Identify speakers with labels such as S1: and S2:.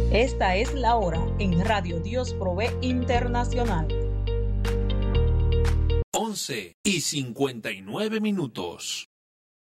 S1: Esta es la hora en Radio Dios Provee Internacional.
S2: 11:59.